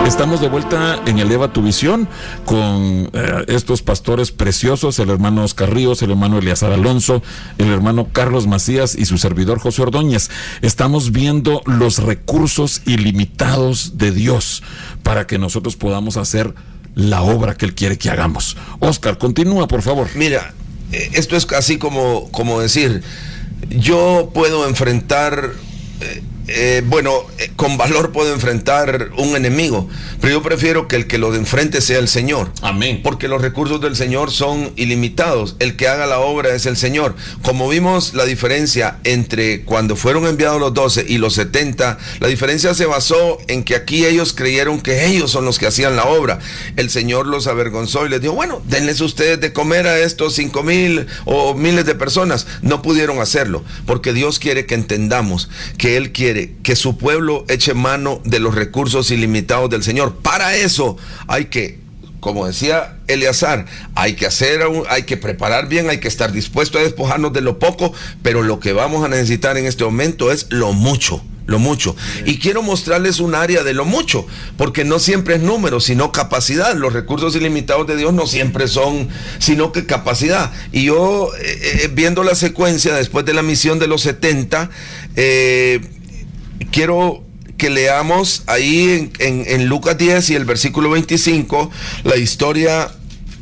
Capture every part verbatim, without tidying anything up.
Estamos de vuelta en Eleva tu Visión con eh, estos pastores preciosos, el hermano Oscar Ríos, el hermano Eleazar Alonso, el hermano Carlos Macías y su servidor José Ordóñez. Estamos viendo los recursos ilimitados de Dios para que nosotros podamos hacer la obra que Él quiere que hagamos. Oscar, continúa, por favor. Mira, esto es así como, como decir, yo puedo enfrentar... Eh, Eh, bueno, eh, con valor puedo enfrentar un enemigo, pero yo prefiero que el que lo enfrente sea el Señor. Amén. Porque los recursos del Señor son ilimitados. El que haga la obra es el Señor. Como vimos la diferencia entre cuando fueron enviados los doce y los setenta, la diferencia se basó en que aquí ellos creyeron que ellos son los que hacían la obra. El Señor los avergonzó y les dijo, bueno, denles ustedes de comer a estos cinco mil o miles de personas. No pudieron hacerlo, porque Dios quiere que entendamos que Él quiere que su pueblo eche mano de los recursos ilimitados del Señor. Para eso hay que, como decía Eleazar, hay que hacer, hay que preparar bien, hay que estar dispuesto a despojarnos de lo poco, pero lo que vamos a necesitar en este momento es lo mucho. Lo mucho. Y quiero mostrarles un área de lo mucho, porque no siempre es número, sino capacidad. Los recursos ilimitados de Dios no siempre son, sino que capacidad. Y yo, eh, viendo la secuencia después de la misión de los setenta, eh, quiero que leamos ahí en, en, en Lucas diez y el versículo veinticinco, la historia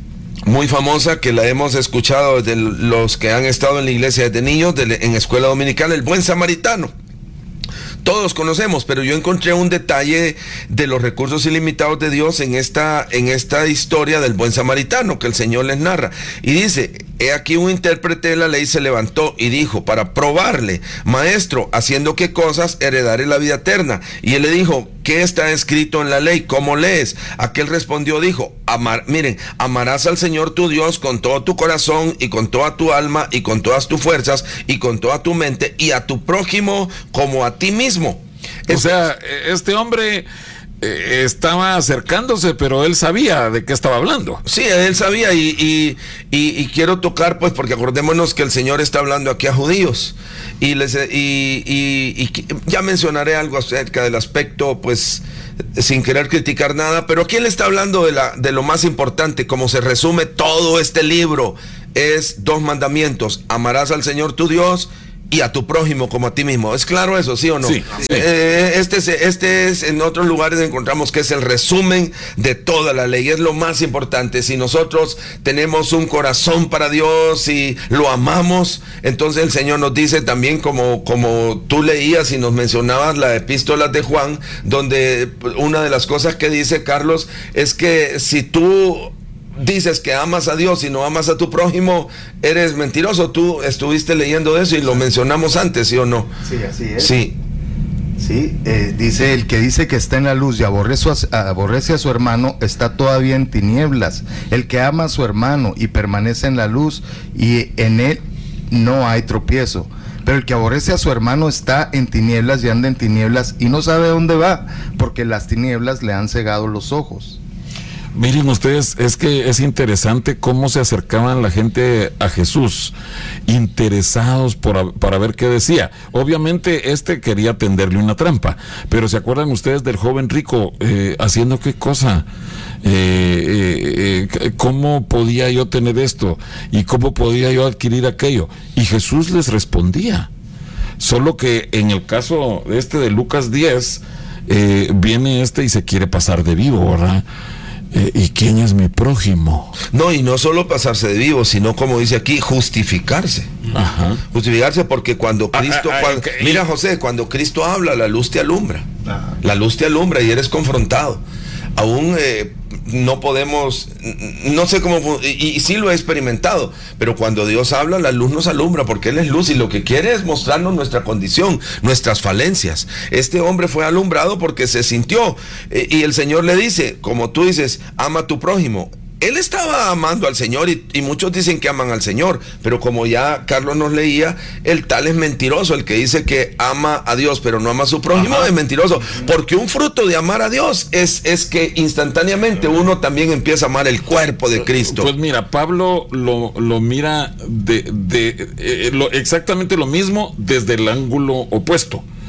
muy famosa que la hemos escuchado de los que han estado en la iglesia desde niños, de, en escuela dominical, el buen samaritano. Todos conocemos, pero yo encontré un detalle de los recursos ilimitados de Dios en esta, en esta historia del buen samaritano que el Señor les narra. Y dice, he aquí un intérprete de la ley se levantó y dijo, para probarle, maestro, ¿haciendo qué cosas heredaré la vida eterna? Y él le dijo, ¿qué está escrito en la ley? ¿Cómo lees? Aquel respondió, dijo, amar, miren, amarás al Señor tu Dios con todo tu corazón y con toda tu alma y con todas tus fuerzas y con toda tu mente y a tu prójimo como a ti mismo. O sea, este hombre eh, estaba acercándose, pero él sabía de qué estaba hablando. Sí, él sabía y, y, y, y quiero tocar, pues, porque acordémonos que el Señor está hablando aquí a judíos y, les, y, y, y ya mencionaré algo acerca del aspecto, pues, sin querer criticar nada, pero aquí él está hablando de, la, de lo más importante, como se resume todo este libro, es dos mandamientos: amarás al Señor tu Dios y a tu prójimo como a ti mismo. ¿Es claro eso, sí o no? Sí, sí. Eh, este, es, este es, en otros lugares encontramos que es el resumen de toda la ley, es lo más importante. Si nosotros tenemos un corazón para Dios y lo amamos, entonces el Señor nos dice también, como, como tú leías y nos mencionabas la epístola de Juan, donde una de las cosas que dice Carlos es que si tú dices que amas a Dios y no amas a tu prójimo, eres mentiroso. Tú estuviste leyendo eso y lo mencionamos antes, ¿sí o no? Sí, así es. Sí. Sí, eh, dice, el que dice que está en la luz y aborrece a, aborrece a su hermano, está todavía en tinieblas. El que ama a su hermano y permanece en la luz, y en él no hay tropiezo. Pero el que aborrece a su hermano está en tinieblas y anda en tinieblas y no sabe dónde va, porque las tinieblas le han cegado los ojos. Miren ustedes, es que es interesante cómo se acercaban la gente a Jesús, interesados por, para ver qué decía. Obviamente este quería tenderle una trampa, pero ¿se acuerdan ustedes del joven rico eh, haciendo qué cosa? Eh, eh, eh, ¿Cómo podía yo tener esto? ¿Y cómo podía yo adquirir aquello? Y Jesús les respondía. Solo que en el caso este de Lucas diez, eh, viene este y se quiere pasar de vivo, ¿verdad? Eh, ¿Y quién es mi prójimo? No, y no solo pasarse de vivo, sino, como dice aquí, justificarse. Ajá. Justificarse, porque cuando Cristo, ah, ah, cuando, okay. mira, José, cuando Cristo habla, la luz te alumbra. Ajá. La luz te alumbra y eres confrontado. Aún eh, no podemos, no sé cómo, y, y sí lo he experimentado, pero cuando Dios habla, la luz nos alumbra, porque Él es luz y lo que quiere es mostrarnos nuestra condición, nuestras falencias. Este hombre fue alumbrado porque se sintió, eh, y el Señor le dice, como tú dices, ama a tu prójimo. Él estaba amando al Señor y, y muchos dicen que aman al Señor, pero como ya Carlos nos leía, el tal es mentiroso, el que dice que ama a Dios pero no ama a su prójimo. Ajá. Es mentiroso, porque un fruto de amar a Dios es, es que instantáneamente uno también empieza a amar el cuerpo de Cristo. Pues mira, Pablo lo, lo mira de, de eh, lo, exactamente lo mismo desde el ángulo opuesto.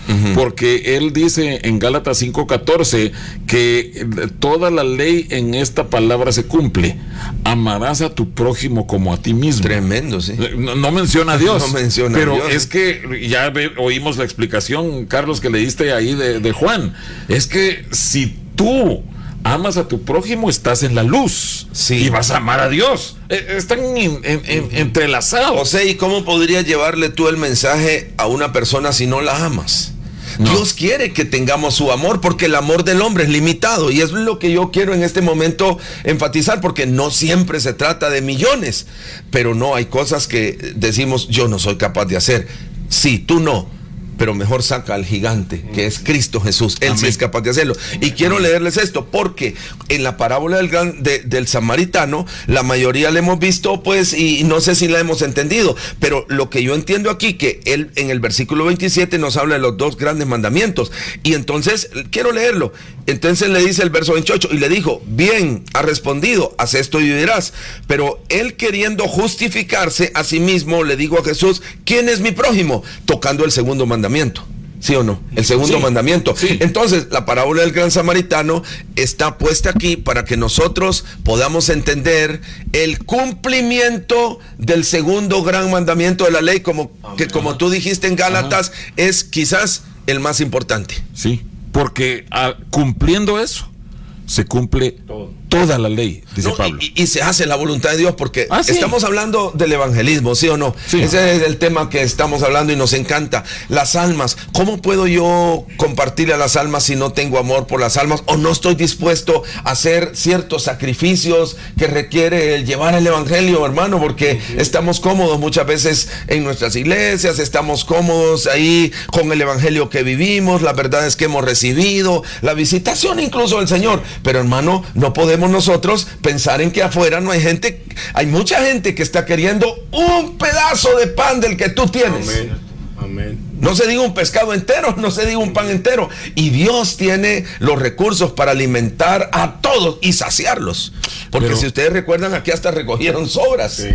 uh-huh. porque él dice en Gálatas cinco catorce que toda la ley en esta palabra se cumple: amarás a tu prójimo como a ti mismo. Tremendo, sí. No, no menciona a Dios, no menciona pero a Dios. Es que ya ve, oímos la explicación, Carlos, que le diste ahí de, de Juan. Es que si tú amas a tu prójimo, estás en la luz, sí, y vas a amar a Dios. Están en, en, en, entrelazados. José, ¿y cómo podrías llevarle tú el mensaje a una persona si no la amas? No. Dios quiere que tengamos su amor, porque el amor del hombre es limitado, y es lo que yo quiero en este momento enfatizar, porque no siempre se trata de millones, pero no, hay cosas que decimos yo no soy capaz de hacer. Sí, tú no, pero mejor saca al gigante, que es Cristo Jesús. Él Amén. Sí es capaz de hacerlo. Y quiero leerles esto, porque en la parábola del, gran, de, del samaritano, la mayoría la hemos visto, pues, y no sé si la hemos entendido, pero lo que yo entiendo aquí, que él en el versículo veintisiete nos habla de los dos grandes mandamientos, y entonces, quiero leerlo. Entonces le dice el verso veintiocho, y le dijo: bien, ha respondido, haz esto y vivirás. Pero él, queriendo justificarse a sí mismo, le dijo a Jesús: ¿quién es mi prójimo? Tocando el segundo mandamiento. ¿Sí o no? El segundo sí, mandamiento. Sí. Entonces, la parábola del gran samaritano está puesta aquí para que nosotros podamos entender el cumplimiento del segundo gran mandamiento de la ley, como, que como tú dijiste en Gálatas, Ajá. es quizás el más importante. Sí, porque a, cumpliendo eso, se cumple todo. Toda la ley, dice no, Pablo. Y, y se hace la voluntad de Dios, porque ah, ¿sí? estamos hablando del evangelismo, ¿sí o no? Sí. Ese es el tema que estamos hablando y nos encanta. Las almas. ¿Cómo puedo yo compartir a las almas si no tengo amor por las almas, o no estoy dispuesto a hacer ciertos sacrificios que requiere el llevar el evangelio, hermano? Porque uh-huh. estamos cómodos muchas veces en nuestras iglesias, estamos cómodos ahí con el evangelio que vivimos, las verdades que hemos recibido, la visitación incluso del Señor. Pero, hermano, no podemos nosotros pensar en que afuera no hay gente, hay mucha gente que está queriendo un pedazo de pan del que tú tienes. Amén. Amén. No se diga un pescado entero, no se diga un pan entero. Y Dios tiene los recursos para alimentar a todos y saciarlos. Porque Pero, si ustedes recuerdan, aquí hasta recogieron sobras. Sí.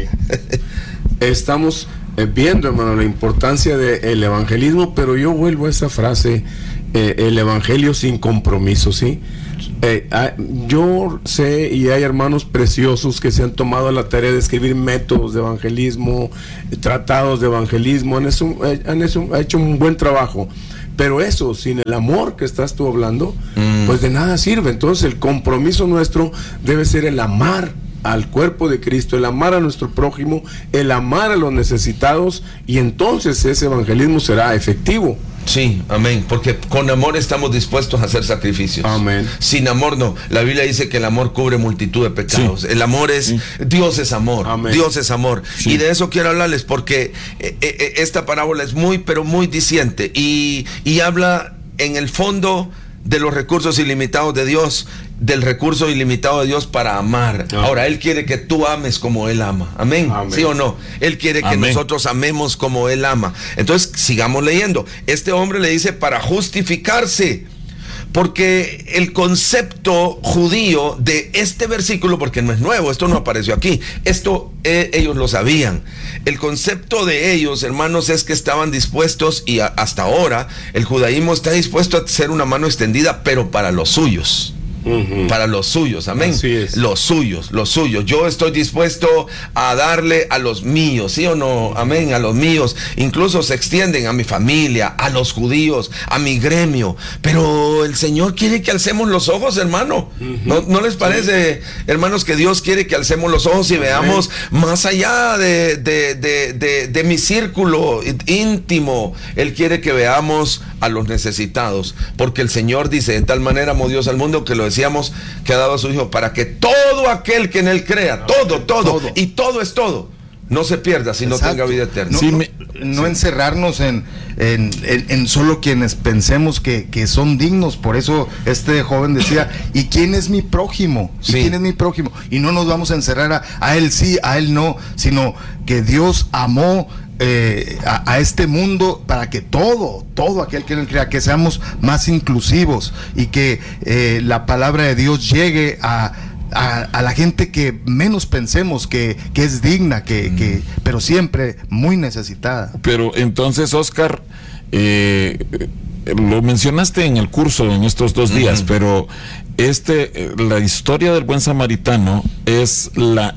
Estamos viendo, hermano, la importancia del evangelismo, pero yo vuelvo a esa frase, eh, el evangelio sin compromiso, ¿sí? Eh, yo sé, y hay hermanos preciosos que se han tomado la tarea de escribir métodos de evangelismo, tratados de evangelismo, han hecho, han hecho, han hecho un buen trabajo, pero eso, sin el amor que estás tú hablando, mm. pues de nada sirve. Entonces el compromiso nuestro debe ser el amar al cuerpo de Cristo, el amar a nuestro prójimo, el amar a los necesitados, y entonces ese evangelismo será efectivo. Sí, amén, porque con amor estamos dispuestos a hacer sacrificios. Amén. Sin amor no. La Biblia dice que el amor cubre multitud de pecados. Sí. El amor es, sí. Dios es amor. Amén. Dios es amor. Sí. Y de eso quiero hablarles, porque eh, eh, esta parábola es muy, pero muy diciente, y, y habla en el fondo de los recursos ilimitados de Dios, del recurso ilimitado de Dios para amar. No. Ahora, Él quiere que tú ames como Él ama. Amén. Amén. ¿Sí o no? Él quiere que Amén. Nosotros amemos como Él ama. Entonces, sigamos leyendo. Este hombre le dice para justificarse, porque el concepto judío de este versículo, porque no es nuevo, esto no apareció aquí, esto eh, ellos lo sabían. El concepto de ellos, hermanos, es que estaban dispuestos, y a, hasta ahora el judaísmo está dispuesto a ser una mano extendida, pero para los suyos. Uh-huh. Para los suyos, amén. Así es. Los suyos, los suyos. Yo estoy dispuesto a darle a los míos, ¿sí o no? Amén, a los míos. Incluso se extienden a mi familia, a los judíos, a mi gremio. Pero el Señor quiere que alcemos los ojos, hermano. Uh-huh. ¿No, ¿No les parece, sí. hermanos, que Dios quiere que alcemos los ojos y veamos amén. Más allá de, de, de, de, de mi círculo íntimo? Él quiere que veamos a los necesitados, porque el Señor dice: de tal manera amó Dios al mundo, que lo decíamos, que ha dado a su Hijo, para que todo aquel que en Él crea, todo, todo, todo. y todo es todo, no se pierda, sino Exacto. tenga vida eterna. No, sí, me, no sí. encerrarnos en, en, en, en solo quienes pensemos que, que son dignos. Por eso este joven decía: ¿y quién es mi prójimo? ¿Y sí. quién es mi prójimo? Y no nos vamos a encerrar a, a él sí, a él no, sino que Dios amó Eh, a, a este mundo para que todo, todo aquel que él crea, que seamos más inclusivos, y que eh, la palabra de Dios llegue a, a, a la gente que menos pensemos que, que es digna, que, mm. que, pero siempre muy necesitada. Pero entonces, Oscar, eh, lo mencionaste en el curso en estos dos días, uh-huh. pero este, la historia del buen samaritano es la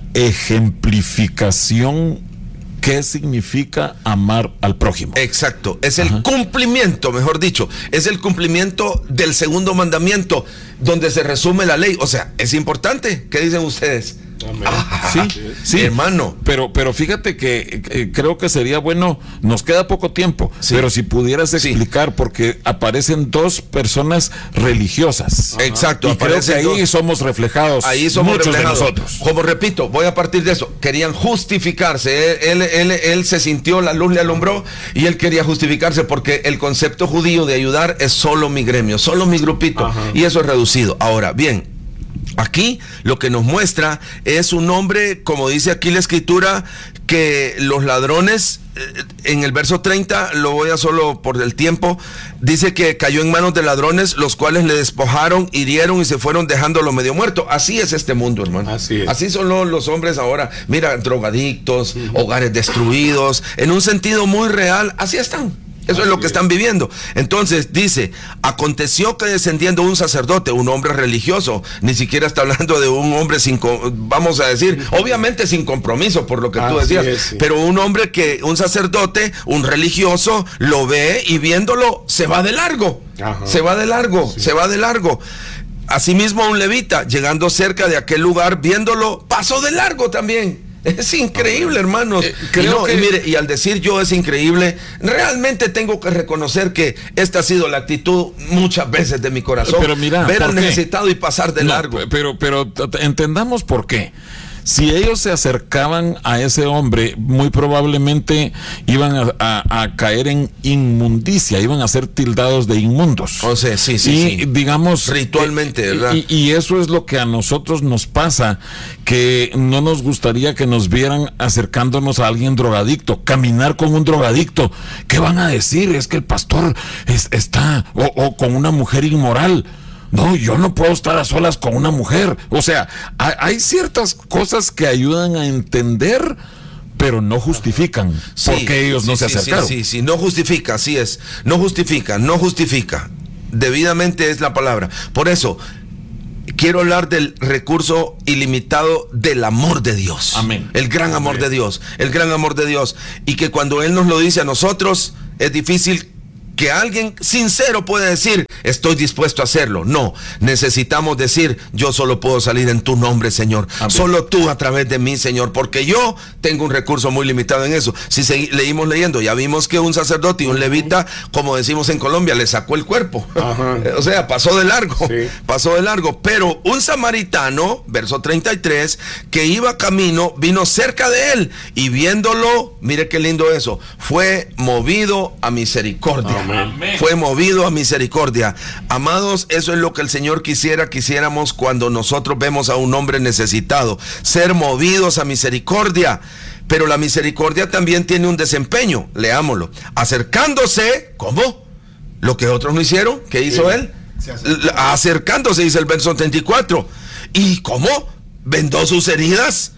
ejemplificación. ¿Qué significa amar al prójimo? Exacto, es el Ajá. cumplimiento, mejor dicho, es el cumplimiento del segundo mandamiento, donde se resume la ley. O sea, es importante. ¿Qué dicen ustedes? Ah, sí, sí, hermano. Pero, pero fíjate que eh, creo que sería bueno, nos queda poco tiempo, sí. pero si pudieras explicar, sí. porque aparecen dos personas religiosas. Ajá. Exacto. Y creo que ahí dos. somos reflejados. Ahí somos muchos reflejados. de nosotros. Como repito, voy a partir de eso. Querían justificarse. Él, él, él, él se sintió, la luz le alumbró y él quería justificarse porque el concepto judío de ayudar es solo mi gremio, solo mi grupito. Ajá. Y eso es reducido. Ahora, bien. Aquí lo que nos muestra es un hombre, como dice aquí la escritura, que los ladrones, en el verso treinta, lo voy a solo por el tiempo, dice que cayó en manos de ladrones, los cuales le despojaron, hirieron y se fueron dejándolo medio muerto. Así es este mundo, hermano. Así es. Así son los, los hombres ahora. Mira, drogadictos, uh-huh. hogares destruidos, en un sentido muy real, así están. Eso es lo que están viviendo. Entonces dice, aconteció que descendiendo un sacerdote, un hombre religioso, ni siquiera está hablando de un hombre sin, vamos a decir, obviamente sin compromiso por lo que tú decías, es, sí. pero un hombre que, un sacerdote, un religioso, lo ve y viéndolo se va de largo, Ajá. se va de largo, sí. se va de largo. Asimismo un levita, llegando cerca de aquel lugar, viéndolo, pasó de largo también. Es increíble, hermanos. Eh, creo y, no, que... y mire, y al decir yo es increíble, realmente tengo que reconocer que esta ha sido la actitud muchas veces de mi corazón. Pero mira, ver al necesitado y pasar de no, largo. Pero, pero entendamos por qué. Si ellos se acercaban a ese hombre, muy probablemente iban a, a, a caer en inmundicia, iban a ser tildados de inmundos. O sea, sí, sí, y, sí. digamos, ritualmente, eh, ¿verdad? Y, y eso es lo que a nosotros nos pasa, que no nos gustaría que nos vieran acercándonos a alguien drogadicto, caminar con un drogadicto. ¿Qué van a decir? Es que el pastor es, está, o, o con una mujer inmoral. No, yo no puedo estar a solas con una mujer. O sea, hay, hay ciertas cosas que ayudan a entender, pero no justifican sí, porque ellos sí, no se sí, acercaron. Sí, sí, sí, no justifica, así es. No justifica, no justifica. Debidamente es la palabra. Por eso, quiero hablar del recurso ilimitado del amor de Dios. Amén. El gran amor Amén. de Dios. El gran amor de Dios. Y que cuando Él nos lo dice a nosotros, es difícil que alguien sincero pueda decir, estoy dispuesto a hacerlo. No, necesitamos decir, yo solo puedo salir en tu nombre, Señor. Amén. Solo tú a través de mí, Señor, porque yo tengo un recurso muy limitado en eso. Si segui- leímos leyendo, ya vimos que un sacerdote y un levita, como decimos en Colombia, le sacó el cuerpo. Ajá. O sea, pasó de largo, sí. pasó de largo. Pero un samaritano, verso treinta y tres, que iba camino, vino cerca de él y viéndolo, mire qué lindo eso, fue movido a misericordia. Amén. Fue movido a misericordia. Amados, eso es lo que el Señor quisiera que hiciéramos cuando nosotros vemos a un hombre necesitado, ser movidos a misericordia. Pero la misericordia también tiene un desempeño. Leámoslo. Acercándose, ¿cómo? Lo que otros no hicieron, ¿qué hizo sí. él? Acercándose, dice el verso treinta y cuatro. ¿Y cómo? ¿Vendó sus heridas?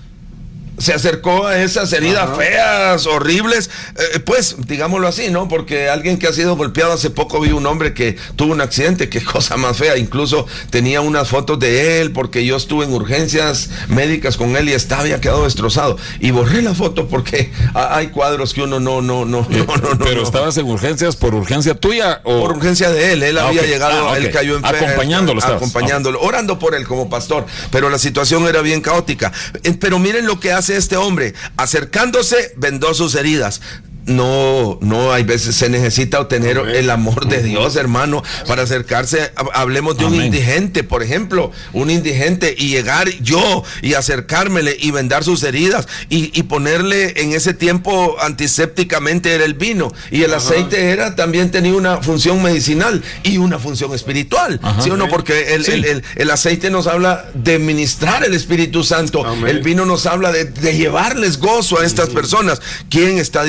Se acercó a esas heridas Ajá. feas, horribles, eh, pues digámoslo así, ¿no? Porque alguien que ha sido golpeado, hace poco vi un hombre que tuvo un accidente, qué cosa más fea, incluso tenía unas fotos de él, porque yo estuve en urgencias médicas con él y estaba, había quedado destrozado, y borré la foto porque hay cuadros que uno no, no, no, no, no, no. Pero no. estabas en urgencias por urgencia tuya o por urgencia de él, él ah, había okay. llegado, ah, okay. él cayó enfermo, acompañándolo, estabas. acompañándolo, okay. orando por él como pastor, pero la situación era bien caótica. Pero miren lo que hace este hombre, acercándose, vendó sus heridas. No, no, hay veces se necesita obtener Amén. el amor de Dios, hermano, para acercarse. Hablemos de Amén. un indigente, por ejemplo, un indigente, y llegar yo y acercármele y vendar sus heridas y, y ponerle en ese tiempo antisépticamente era el vino y el Ajá. aceite era también tenía una función medicinal y una función espiritual, Ajá. ¿sí o no? Porque el, sí. el, el, el aceite nos habla de ministrar el Espíritu Santo, Amén. el vino nos habla de, de llevarles gozo a estas uh-huh. personas. ¿Quién está dispuesto a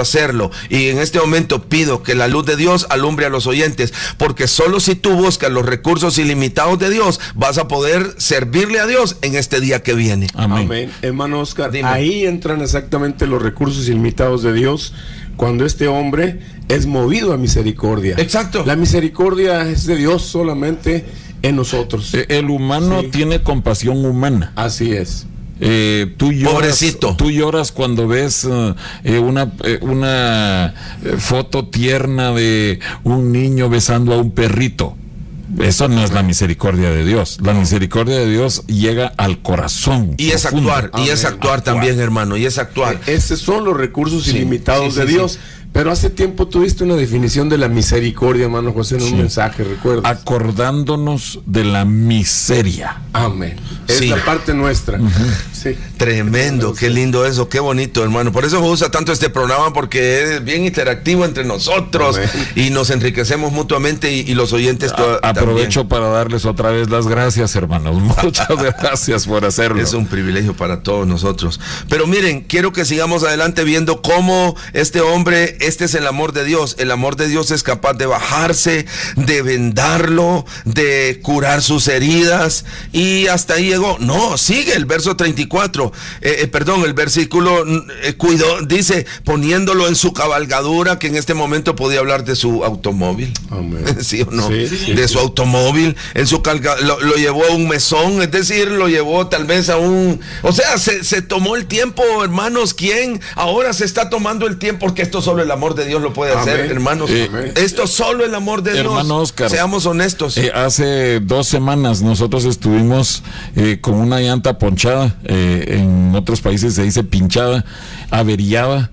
hacerlo. Y en este momento pido que la luz de Dios alumbre a los oyentes, porque solo si tú buscas los recursos ilimitados de Dios, vas a poder servirle a Dios en este día que viene. Amén. Amén. Hermano Oscar, Dime. Ahí entran exactamente los recursos ilimitados de Dios, cuando este hombre es movido a misericordia. Exacto. La misericordia es de Dios solamente en nosotros. El humano Sí. tiene compasión humana. Así es. Eh, tú lloras, Pobrecito. tú lloras cuando ves uh, eh, una, eh, una eh, foto tierna de un niño besando a un perrito. Eso no es la misericordia de Dios. La misericordia de Dios llega al corazón. Y es profundo. actuar, y es Amén. actuar también, hermano, y es actuar. Eh, Esos son los recursos Sí, ilimitados sí, sí, de Dios. sí. Pero hace tiempo tuviste una definición de la misericordia, hermano José, en un Sí. mensaje, ¿recuerdas? Acordándonos de la miseria. Amén. Es Sí. la parte nuestra. Sí. Tremendo, qué lindo eso, qué bonito, hermano. Por eso me gusta tanto este programa, porque es bien interactivo entre nosotros. Amén. Y nos enriquecemos mutuamente, y, y los oyentes to- A- aprovecho también. para darles otra vez las gracias, hermanos. Muchas gracias por hacerlo. Es un privilegio para todos nosotros. Pero miren, quiero que sigamos adelante viendo cómo este hombre, este es el amor de Dios. El amor de Dios es capaz de bajarse, de vendarlo, de curar sus heridas, y hasta ahí llegó. No, sigue el verso treinta y cuatro. Eh, eh, perdón, el versículo eh, cuidó, dice, poniéndolo en su cabalgadura, que en este momento podía hablar de su automóvil. Amén. ¿Sí o no? Sí, sí, de sí. su automóvil, en su carga, lo, lo llevó a un mesón, es decir, lo llevó tal vez a un, o sea, se, se tomó el tiempo, hermanos. ¿Quién ahora se está tomando el tiempo? Porque esto solo el amor de Dios lo puede hacer, Amén. hermanos. Eh, esto solo el amor de Dios. hermano Oscar, seamos honestos. Eh, hace dos semanas nosotros estuvimos eh, con una llanta ponchada, eh, en otros países se dice pinchada, averiada,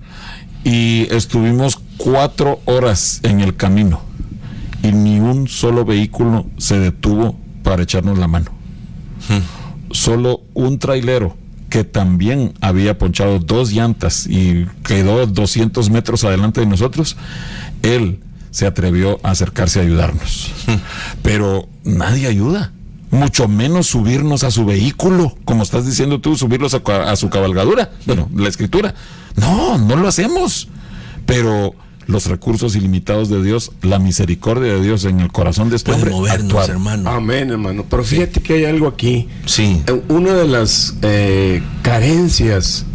y estuvimos cuatro horas en el camino y ni un solo vehículo se detuvo para echarnos la mano. Solo un trailero que también había ponchado dos llantas y quedó doscientos metros adelante de nosotros, él se atrevió a acercarse a ayudarnos. Pero nadie ayuda, mucho menos subirnos a su vehículo, como estás diciendo tú, subirlos a, a su cabalgadura. Bueno, la escritura. No, no lo hacemos. Pero los recursos ilimitados de Dios, la misericordia de Dios en el corazón de este Puede hombre, movernos, actuar. hermano. Amén, hermano. Pero fíjate que hay algo aquí. Sí. Eh, Una de las eh, carencias,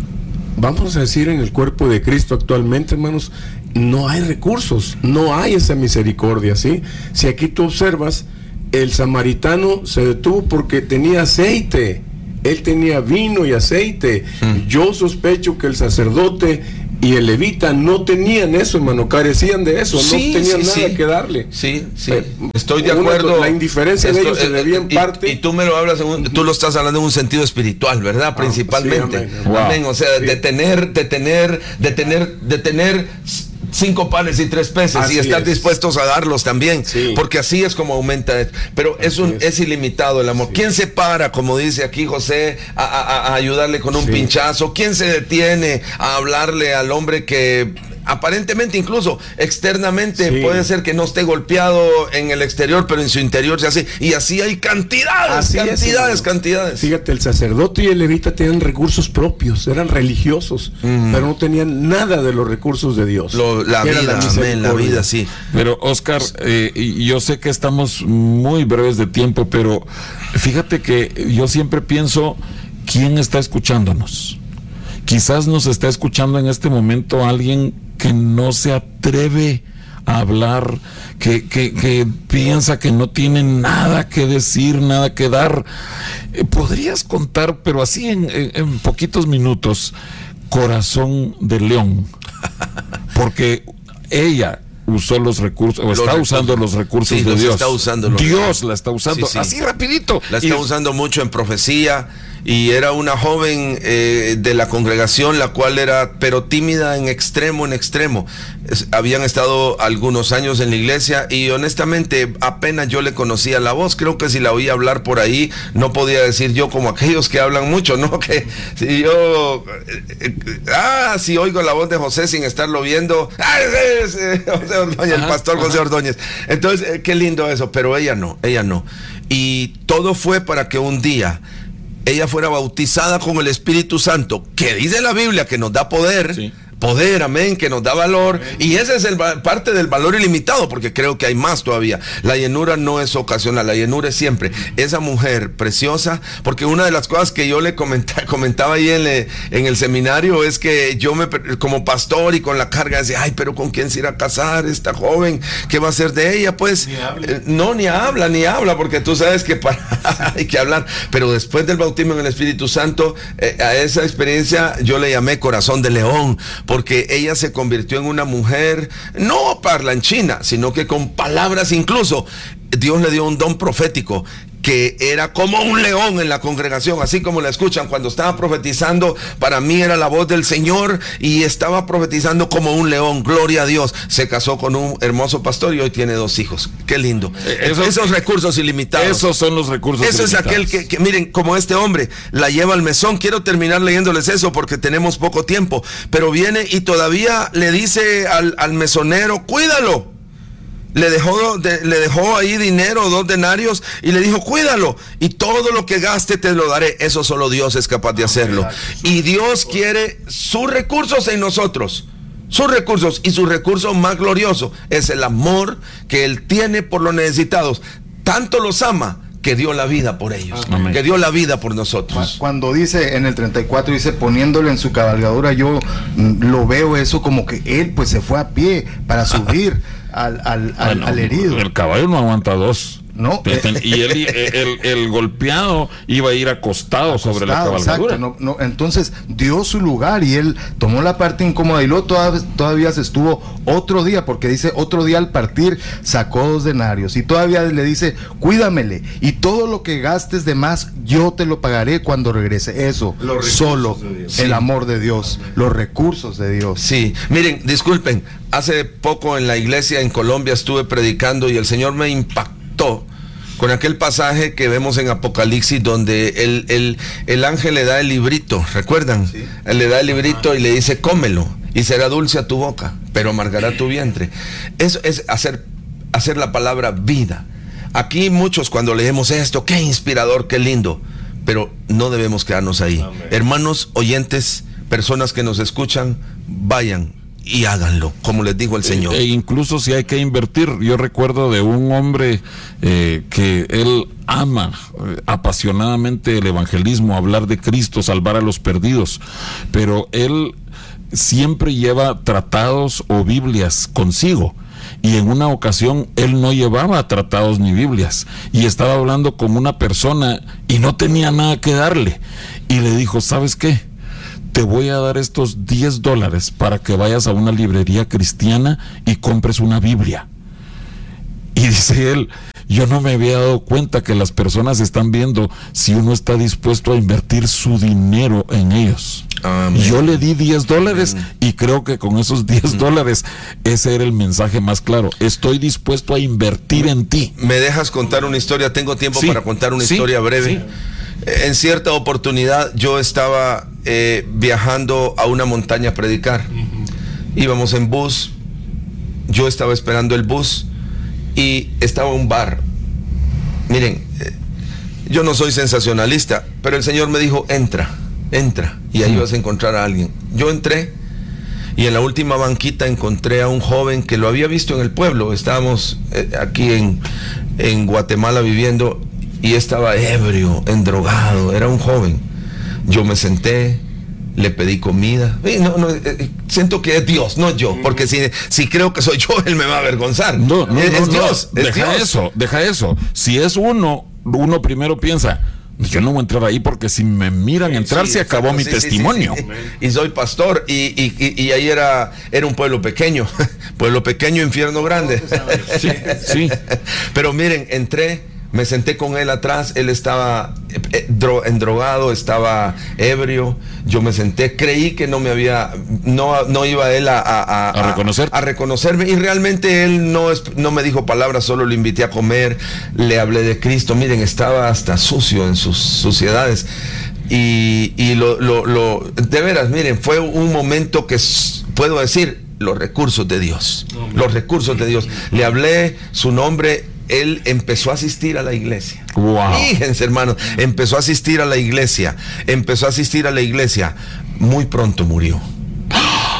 vamos a decir, en el cuerpo de Cristo actualmente, hermanos, no hay recursos, no hay esa misericordia, ¿sí? Si aquí tú observas, el samaritano se detuvo porque tenía aceite, él tenía vino y aceite. Mm. Yo sospecho que el sacerdote y el levita no tenían eso, hermano, carecían de eso, Sí, no tenían sí, nada sí. que darle. Sí, sí, Eh, estoy de una- acuerdo. la indiferencia de ellos se debía en y, parte- y tú me lo hablas, en un- tú lo estás hablando en un sentido espiritual, ¿verdad? Principalmente. sí, amén. Wow. Amén. O sea, Sí. de tener, de tener, de tener, de tener cinco panes y tres peces, Así y estar es. dispuestos a darlos también, Sí. porque así es como aumenta. Pero es un, es. es ilimitado el amor. Sí. ¿Quién se para, como dice aquí José, a, a- a ayudarle con un Sí. pinchazo? ¿Quién se detiene a hablarle al hombre que aparentemente, incluso externamente, Sí. puede ser que no esté golpeado en el exterior, pero en su interior se hace? Y así hay cantidades, Así es, cantidades, hermano. cantidades. Fíjate, el sacerdote y el levita tenían recursos propios, eran religiosos, pero no tenían nada de los recursos de Dios. Lo- la Era vida, amén, la misericordia. vida, sí. Pero Oscar, eh, y yo sé que estamos muy breves de tiempo, pero fíjate que yo siempre pienso, ¿quién está escuchándonos? Quizás nos está escuchando en este momento alguien que no se atreve a hablar, que, que, que piensa que no tiene nada que decir, nada que dar. Eh, ¿Podrías contar, pero así en, en, en poquitos minutos, Corazón de León? Porque ella usó los recursos, o Los está recursos. usando los recursos Sí, de los Dios. está usando los Dios recursos. la está usando Sí, sí. así rapidito. La está Y- usando mucho en profecía, y era una joven eh, de la congregación, la cual era, pero tímida en extremo, en extremo. Es- habían estado algunos años en la iglesia, y honestamente apenas yo le conocía la voz. Creo que si la oía hablar por ahí, no podía decir yo como aquellos que hablan mucho, ¿no? Que si yo, eh, eh, ah, si oigo la voz de José sin estarlo viendo, ah, es, es, José Ordóñez, el Ajá, pastor José ajá. Ordóñez. Entonces, eh, qué lindo eso, pero ella no, ella no. Y todo fue para que un día ella fuera bautizada con el Espíritu Santo, que dice la Biblia que nos da poder Sí. poder, amén, que nos da valor, amén. Y ese es el parte del valor ilimitado, porque creo que hay más todavía. La llenura no es ocasional, la llenura es siempre. Esa mujer preciosa, porque una de las cosas que yo le comentaba, comentaba ahí en, le, en el seminario es que yo me, como pastor y con la carga, decía, ay, pero ¿con quién se irá a casar esta joven? ¿Qué va a hacer de ella? Pues ni eh, no, ni habla, ni habla, porque tú sabes que para hay que hablar. Pero después del bautismo en el Espíritu Santo, eh, a esa experiencia yo le llamé corazón de león, porque ella se convirtió en una mujer, no parlanchina, sino que con palabras incluso, Dios le dio un don profético, que era como un león en la congregación, así como la escuchan cuando estaba profetizando. Para mí era la voz del Señor y estaba profetizando como un león. Gloria a Dios. Se casó con un hermoso pastor y hoy tiene dos hijos. Qué lindo. Esos, esos recursos ilimitados. Esos son los recursos Eso ilimitados. Es aquel que, que, miren, como este hombre la lleva al mesón. Quiero terminar leyéndoles eso porque tenemos poco tiempo, pero viene y todavía le dice al, al mesonero, cuídalo. Le dejó, de, le dejó ahí dinero, dos denarios, y le dijo, cuídalo, y todo lo que gaste te lo daré. Eso solo Dios es capaz de hacerlo. Y Dios quiere sus recursos en nosotros. Sus recursos, y su recurso más glorioso es el amor que Él tiene por los necesitados. Tanto los ama que dio la vida por ellos. Amén. Que dio la vida por nosotros. Cuando dice en el treinta y cuatro, dice, poniéndolo en su cabalgadura, yo lo veo eso como que Él pues se fue a pie para subir al, al, al, bueno, al herido. El caballo no aguanta dos. No. Y él, el, el golpeado iba a ir acostado, acostado sobre la cabalgadura. Exacto, no, no, entonces dio su lugar y él tomó la parte incómoda y luego todavía, todavía se estuvo otro día, porque dice otro día al partir sacó dos denarios y todavía le dice, cuídamele y todo lo que gastes de más yo te lo pagaré cuando regrese. Eso, solo el sí. amor de Dios, Amén. Los recursos de Dios. Sí, miren, disculpen, hace poco en la iglesia en Colombia estuve predicando y el Señor me impactó con aquel pasaje que vemos en Apocalipsis donde el, el, el ángel le da el librito, ¿recuerdan? Sí. Él le da el librito y le dice, cómelo y será dulce a tu boca, pero amargará tu vientre. Eso es hacer, hacer la palabra vida. Aquí muchos cuando leemos esto, qué inspirador, qué lindo, pero no debemos quedarnos ahí. Amén. Hermanos, oyentes, personas que nos escuchan, vayan y háganlo, como les dijo el Señor. E incluso si hay que invertir. Yo recuerdo de un hombre eh, que él ama eh, apasionadamente el evangelismo, hablar de Cristo, salvar a los perdidos, pero él siempre lleva tratados o Biblias consigo. Y en una ocasión él no llevaba tratados ni Biblias y estaba hablando con una persona y no tenía nada que darle. Y le dijo, ¿sabes qué? Te voy a dar estos diez dólares para que vayas a una librería cristiana y compres una Biblia. Y dice él, yo no me había dado cuenta que las personas están viendo si uno está dispuesto a invertir su dinero en ellos. Amén. Yo le di diez dólares y creo que con esos diez dólares ese era el mensaje más claro. Estoy dispuesto a invertir en ti. ¿Me dejas contar una historia? Tengo tiempo sí. para contar una sí. historia breve. Sí. En cierta oportunidad yo estaba eh, viajando a una montaña a predicar. Uh-huh. Íbamos en bus, yo estaba esperando el bus y estaba un bar. Miren, eh, yo no soy sensacionalista, pero el Señor me dijo, entra, entra y ahí uh-huh. vas a encontrar a alguien. Yo entré y en la última banquita encontré a un joven que lo había visto en el pueblo. Estábamos eh, aquí en, en Guatemala viviendo. Y estaba ebrio, endrogado, era un joven. Yo me senté, le pedí comida. Y no, no, eh, siento que es Dios, no yo, porque si, si creo que soy yo, él me va a avergonzar. No, no, es, no, es no. Dios. Es deja Dios. eso, deja eso. Si es uno, uno primero piensa, yo no voy a entrar ahí porque si me miran entrar sí, se acabó exacto, mi sí, testimonio. Sí, sí, sí. Y soy pastor y, y, y, y ahí era, era un pueblo pequeño, pueblo pequeño, infierno grande. Sí, sí. Pero miren, entré. Me senté con él atrás, él estaba endrogado, estaba ebrio, yo me senté, creí que no me había, no, no iba él a, a, a, a, reconocer. a, a reconocerme y realmente él no, no me dijo palabras, solo lo invité a comer, le hablé de Cristo, miren, estaba hasta sucio en sus suciedades. Y, y lo, lo, lo, de veras, miren, fue un momento que puedo decir, los recursos de Dios, los recursos de Dios. Le hablé su nombre. Él empezó a asistir a la iglesia. Wow. Fíjense, hermanos, empezó a asistir a la iglesia, empezó a asistir a la iglesia. Muy pronto murió.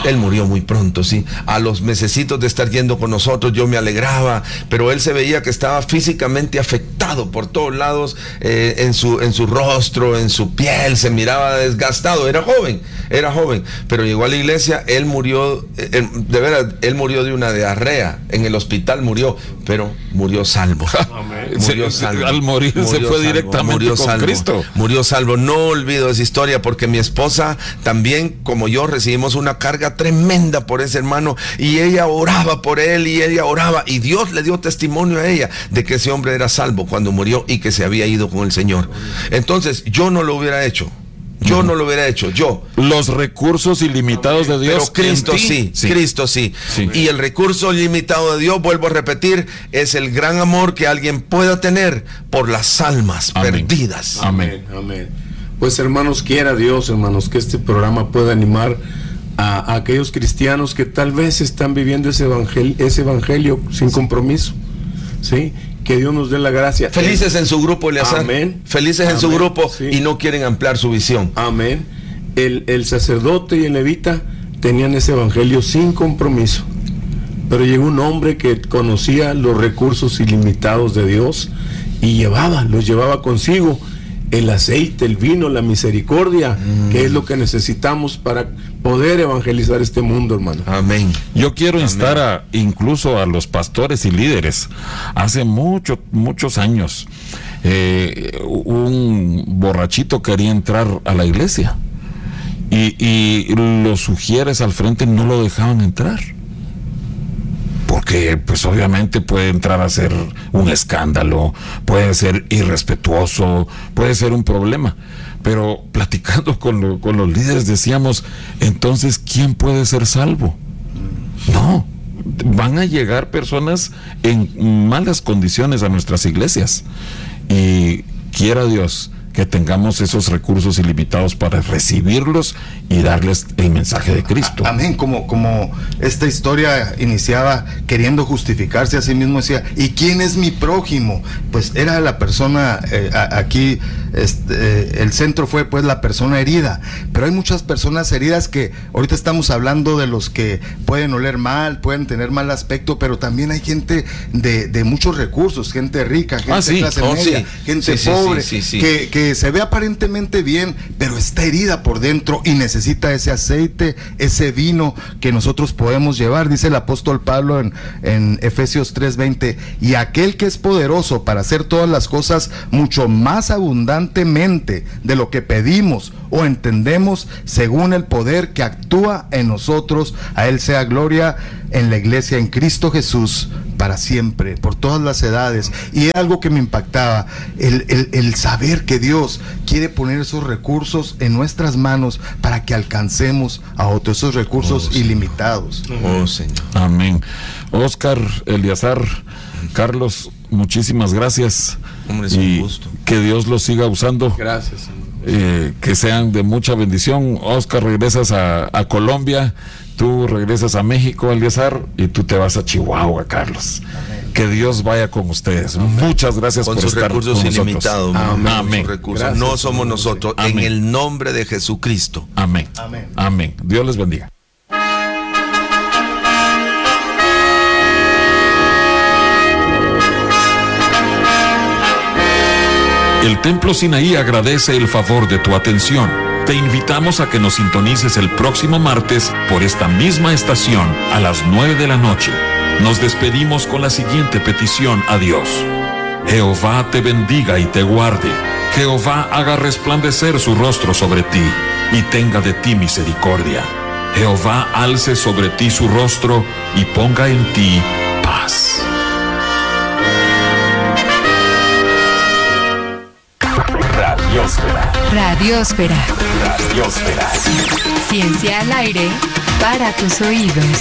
Él murió muy pronto, sí. A los mesecitos de estar yendo con nosotros, yo me alegraba, pero él se veía que estaba físicamente afectado por todos lados, eh, en su, en su rostro, en su piel, se miraba desgastado. Era joven, era joven, pero llegó a la iglesia. Él murió, eh, de veras, él murió de una diarrea. En el hospital murió, pero murió salvo. Murió salvo. Al morir Murió se fue salvo, directamente murió con salvo, Cristo. Murió salvo. No olvido esa historia, porque mi esposa también, como yo, recibimos una carga tremenda por ese hermano, y ella oraba por él, y ella oraba, y Dios le dio testimonio a ella de que ese hombre era salvo cuando murió y que se había ido con el Señor. Entonces, yo no lo hubiera hecho. Yo uh-huh. no lo hubiera hecho, yo. Los recursos ilimitados de Dios. Pero Cristo sí, sí, Cristo sí. sí. Y el recurso ilimitado de Dios, vuelvo a repetir, es el gran amor que alguien pueda tener por las almas Amén. perdidas. Amén. Amén. Pues hermanos, quiera Dios, hermanos, que este programa pueda animar a, a aquellos cristianos que tal vez están viviendo ese evangelio, ese evangelio sin compromiso, ¿sí? Que Dios nos dé la gracia. Felices en su grupo, Eleazar. Amén. Felices Amén. en su grupo, sí. y no quieren ampliar su visión. Amén. El, el sacerdote y el levita tenían ese evangelio sin compromiso, pero llegó un hombre que conocía los recursos ilimitados de Dios y llevaba, los llevaba consigo. El aceite, el vino, la misericordia, mm. que es lo que necesitamos para poder evangelizar este mundo, hermano. Amén. Yo quiero instar a, incluso a los pastores y líderes. Hace muchos, muchos años, eh, un borrachito quería entrar a la iglesia y, y los sugieres al frente no lo dejaban entrar. Porque pues obviamente puede entrar a ser un escándalo, puede ser irrespetuoso, puede ser un problema. Pero platicando con, lo, con los líderes decíamos, entonces, ¿quién puede ser salvo? No, van a llegar personas en malas condiciones a nuestras iglesias. Y quiera Dios que tengamos esos recursos ilimitados para recibirlos y darles el mensaje de Cristo. Amén. Como, como esta historia iniciaba queriendo justificarse a sí mismo, decía, ¿y quién es mi prójimo? Pues era la persona, eh, a, aquí este, eh, el centro fue pues la persona herida, pero hay muchas personas heridas que ahorita estamos hablando de los que pueden oler mal, pueden tener mal aspecto, pero también hay gente de, de muchos recursos, gente rica, gente ah, sí. clase oh, media, sí. gente sí, pobre, sí, sí, sí, sí. que, que se ve aparentemente bien, pero está herida por dentro y necesita ese aceite, ese vino que nosotros podemos llevar. Dice el apóstol Pablo en, en Efesios tres veinte, y aquel que es poderoso para hacer todas las cosas mucho más abundantemente de lo que pedimos o entendemos, según el poder que actúa en nosotros, a él sea gloria en la iglesia en Cristo Jesús para siempre, por todas las edades. Y es algo que me impactaba, el, el, el saber que Dios quiere poner esos recursos en nuestras manos para que alcancemos a otros, esos recursos oh, ilimitados. Oh, Señor. Amén. Oscar, Eleazar, Carlos, muchísimas gracias. Hombre, es y un gusto. Que Dios los siga usando. Gracias, Señor. Eh, que sean de mucha bendición. Oscar, regresas a, a Colombia, tú regresas a México, Eleazar, y tú te vas a Chihuahua, Carlos. Amén. Que Dios vaya con ustedes. Amén. Muchas gracias con por sus estar recursos con ilimitados. Amén. Amén. Recursos. Gracias, no somos nosotros. Amén. En el nombre de Jesucristo. Amén. Amén. Amén. Dios les bendiga. El Templo Sinaí agradece el favor de tu atención. Te invitamos a que nos sintonices el próximo martes por esta misma estación a las nueve de la noche. Nos despedimos con la siguiente petición a Dios. Jehová te bendiga y te guarde. Jehová haga resplandecer su rostro sobre ti y tenga de ti misericordia. Jehová alce sobre ti su rostro y ponga en ti paz. Radiósfera. Radiósfera. Radiósfera. Ciencia al aire para tus oídos.